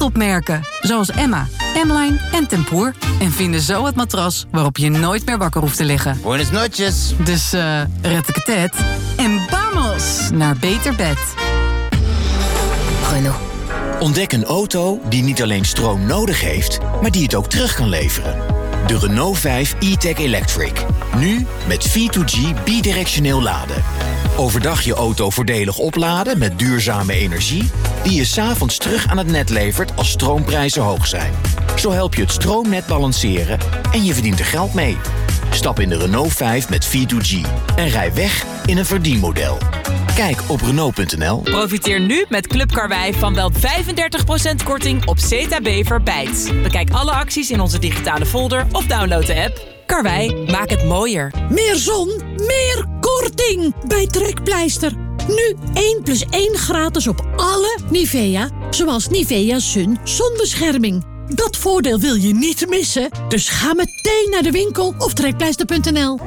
topmerken, zoals Emma, M-Line en Tempoor. En vinden zo het matras waarop je nooit meer wakker hoeft te liggen. Buenas noches. Dus red ik het en vamos naar beter bed. Renault. Ontdek een auto die niet alleen stroom nodig heeft, maar die het ook terug kan leveren. De Renault 5 E-Tech Electric. Nu met V2G bidirectioneel laden. Overdag je auto voordelig opladen met duurzame energie, die je 's avonds terug aan het net levert als stroomprijzen hoog zijn. Zo help je het stroomnet balanceren en je verdient er geld mee. Stap in de Renault 5 met V2G en rij weg in een verdienmodel. Kijk op Renault.nl. Profiteer nu met Club Karwei van wel 35% korting op Zeta-Bever Bijt. Bekijk alle acties in onze digitale folder of download de app. Karwei, maak het mooier. Meer zon, meer korting bij Trekpleister. Nu 1+1 gratis op alle Nivea, zoals Nivea Sun zonbescherming. Dat voordeel wil je niet missen, dus ga meteen naar de winkel of trekpleister.nl.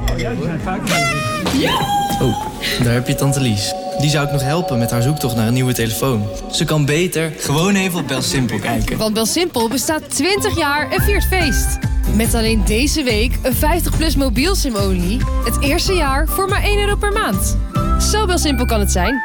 Oh, daar heb je tante Lies. Die zou ik nog helpen met haar zoektocht naar een nieuwe telefoon. Ze kan beter gewoon even op BelSimpel kijken. Want BelSimpel bestaat 20 jaar en viert feest. Met alleen deze week een 50+ mobiel SIM-olie. Het eerste jaar voor maar €1 per maand. Zo BelSimpel kan het zijn.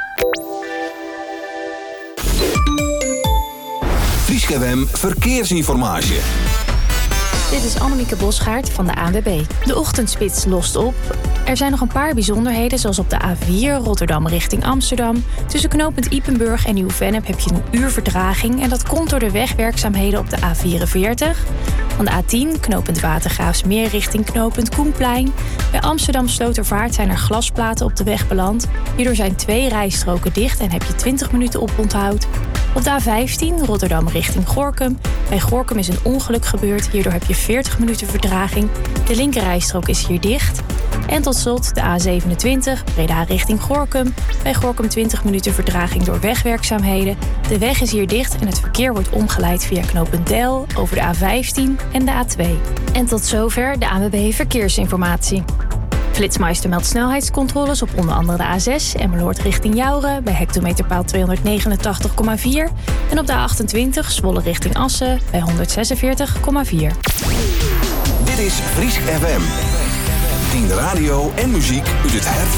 Fryske FM Verkeersinformatie. Dit is Annemieke Bosgaard van de ANWB. De ochtendspits lost op. Er zijn nog een paar bijzonderheden, zoals op de A4 Rotterdam richting Amsterdam. Tussen knooppunt Ypenburg en Nieuw-Vennep heb je een uur vertraging. En dat komt door de wegwerkzaamheden op de A44. Van de A10 knooppunt Watergraafsmeer richting knooppunt Koenplein. Bij Amsterdam Slotervaart zijn er glasplaten op de weg beland. Hierdoor zijn 2 rijstroken dicht en heb je 20 minuten oponthoud. Op de A15 Rotterdam richting Gorinchem. Bij Gorinchem is een ongeluk gebeurd. Hierdoor heb je 40 minuten vertraging. De linkerrijstrook is hier dicht. En tot slot de A27 Breda richting Gorinchem. Bij Gorinchem 20 minuten vertraging door wegwerkzaamheden. De weg is hier dicht en het verkeer wordt omgeleid via knooppunt Deil over de A15 en de A2. En tot zover de ANWB Verkeersinformatie. Flitsmeister meldt snelheidscontroles op onder andere de A6 Emmeloord richting Jouren bij hectometerpaal 289,4 en op de A28 Zwolle richting Assen bij 146,4. Dit is Fryske FM. 10 radio en muziek uit het hart